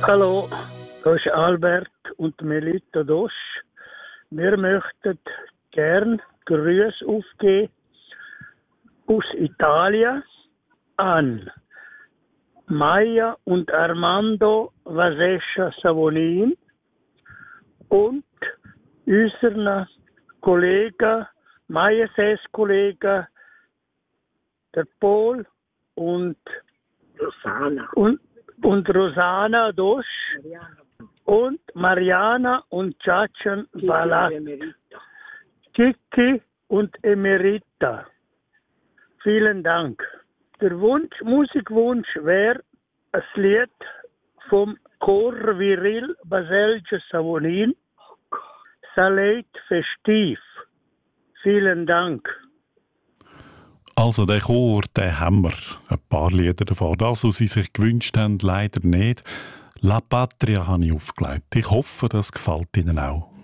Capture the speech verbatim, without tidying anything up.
Hallo, das ist Albert und Melita Dosch. Wir möchten gern Grüße aufgeben aus Italien an Maya und Armando Vasescia Savonin und unseren Kollegen, Majestätskollegen, der Paul und Rosana. Und, und Rosana Dosch Mariana. und Mariana und Chacan Kiki Balak, und Emerita. Kiki und Emerita. Vielen Dank. Der Wunsch, Musikwunsch wäre ein Lied vom Chor Viril Baselgia Savonin, Saleit Festiv. Vielen Dank. Also den Chor, den haben wir. Ein paar Lieder davon. Das, was Sie sich gewünscht haben, leider nicht. La Patria habe ich aufgelegt. Ich hoffe, das gefällt Ihnen auch.